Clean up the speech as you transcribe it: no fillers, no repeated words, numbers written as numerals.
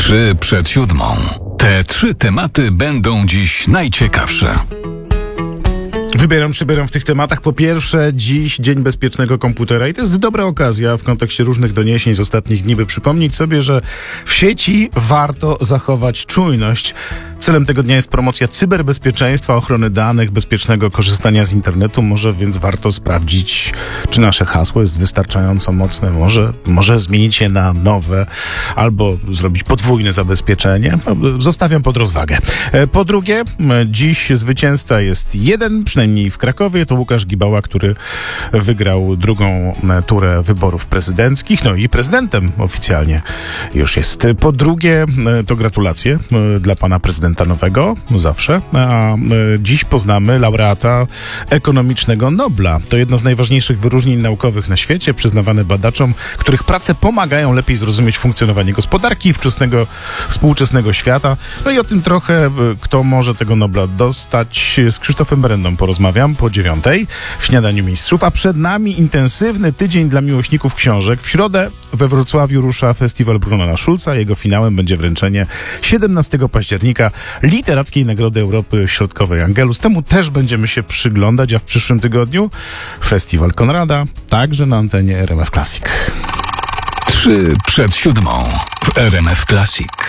Trzy przed siódmą. Te trzy tematy będą dziś najciekawsze. Przybieram w tych tematach. Po pierwsze, dziś Dzień Bezpiecznego Komputera i to jest dobra okazja w kontekście różnych doniesień z ostatnich dni, by przypomnieć sobie, że w sieci warto zachować czujność. Celem tego dnia jest promocja cyberbezpieczeństwa, ochrony danych, bezpiecznego korzystania z internetu. Może więc warto sprawdzić, czy nasze hasło jest wystarczająco mocne. Może zmienić je na nowe albo zrobić podwójne zabezpieczenie. Zostawiam pod rozwagę. Po drugie, dziś zwycięzca jest jeden, przynajmniej w Krakowie. To Łukasz Gibała, który wygrał drugą turę wyborów prezydenckich. No i prezydentem oficjalnie już jest. Po drugie, to gratulacje dla pana prezydenta nowego, zawsze. A dziś poznamy laureata ekonomicznego Nobla. To jedno z najważniejszych wyróżnień naukowych na świecie, przyznawane badaczom, których prace pomagają lepiej zrozumieć funkcjonowanie gospodarki i współczesnego świata. No i o tym trochę, kto może tego Nobla dostać. Z Krzysztofem Berendą porozmawiam po 9:00 w Śniadaniu Mistrzów, a przed nami intensywny tydzień dla miłośników książek. W środę we Wrocławiu rusza festiwal Brunona Schulza. Jego finałem będzie wręczenie 17 października Literackiej Nagrody Europy Środkowej Angelus. Temu też będziemy się przyglądać, a w przyszłym tygodniu Festiwal Konrada, także na antenie RMF Classic. Trzy przed siódmą w RMF Classic.